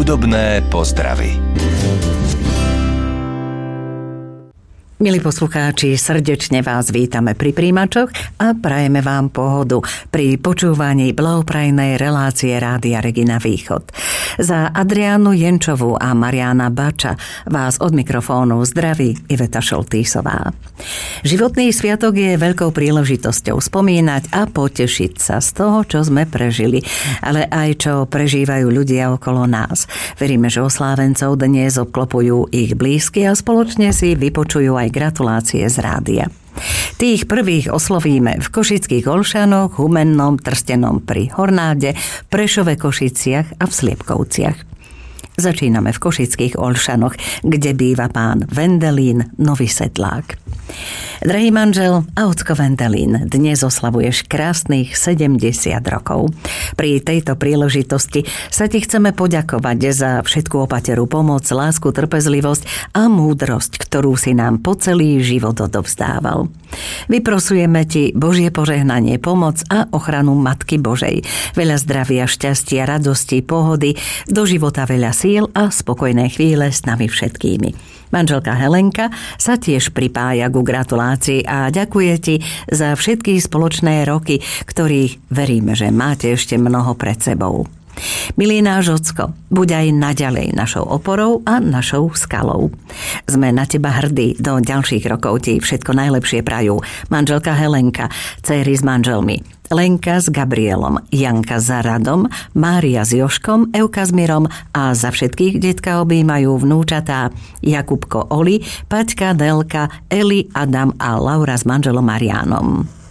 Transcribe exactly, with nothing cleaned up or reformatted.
Hudobné pozdravy. Milí poslucháči, srdečne vás vítame pri príjimačoch a prajeme vám pohodu pri počúvaní blahoprajnej relácie Rádia Regina Východ. Za Adriánu Jenčovú a Mariána Bača vás od mikrofónu zdraví Iveta Šoltýsová. Životný sviatok je veľkou príležitosťou spomínať a potešiť sa z toho, čo sme prežili, ale aj čo prežívajú ľudia okolo nás. Veríme, že oslávencov dnes obklopujú ich blízky a spoločne si vypočujú aj gratulácie z rádia. Tých prvých oslovíme v Košických Olšanoch, Humennom, Trstenom pri Hornáde, Prešove Košiciach a v Sliepkovciach. Začíname v Košických Olšanoch, kde býva pán Vendelín, nový sedlák. Drahý manžel a ocko Vendelín, dnes oslavuješ krásnych sedemdesiat rokov. Pri tejto príležitosti sa ti chceme poďakovať za všetku opateru pomoc, lásku, trpezlivosť a múdrosť, ktorú si nám po celý život odovzdával. Vyprosujeme ti Božie požehnanie, pomoc a ochranu Matky Božej. Veľa zdravia, šťastia, radosti, pohody, do života veľa síl a spokojné chvíle s nami všetkými. Manželka Helenka sa tiež pripája ku gratulácii a ďakuje ti za všetky spoločné roky, ktorých veríme, že máte ešte mnoho pred sebou. Milý náš ocko, buď aj naďalej našou oporou a našou skalou. Sme na teba hrdí, do ďalších rokov ti všetko najlepšie prajú manželka Helenka, dcéry s manželmi Lenka s Gabrielom, Janka s Radom, Mária s Joškom, Euka s Mirom a za všetkých detka objímajú vnúčatá Jakubko, Oli, Paťka, Delka, Eli, Adam a Laura s manželom Mariánom.